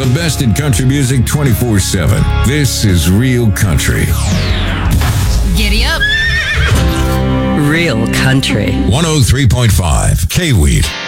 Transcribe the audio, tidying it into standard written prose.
the best in country music 24/7. This is Real Country. Giddy up. Real Country. 103.5 K-Weed.